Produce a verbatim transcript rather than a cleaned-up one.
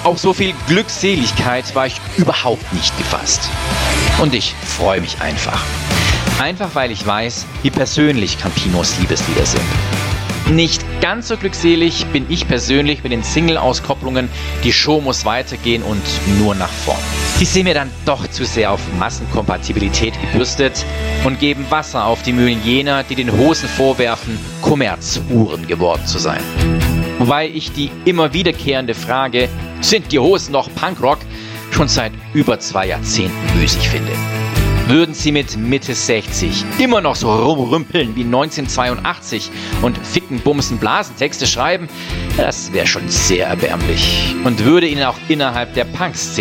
Auf so viel Glückseligkeit war ich überhaupt nicht gefasst. Und ich freue mich einfach. Einfach weil ich weiß, wie persönlich Campinos Liebeslieder sind. Nicht ganz so glückselig bin ich persönlich mit den Single-Auskopplungen Die Show muss weitergehen und Nur nach vorn. Die sind mir dann doch zu sehr auf Massenkompatibilität gebürstet und geben Wasser auf die Mühlen jener, die den Hosen vorwerfen, Kommerzuhren geworden zu sein. Wobei ich die immer wiederkehrende Frage, sind die Hosen noch Punkrock, schon seit über zwei Jahrzehnten müßig finde. Würden sie mit Mitte sechzig immer noch so rumrümpeln wie neunzehnhundertzweiundachtzig und Ficken, Bumsen, Blasentexte schreiben, das wäre schon sehr erbärmlich und würde ihnen auch innerhalb der Punk-Szene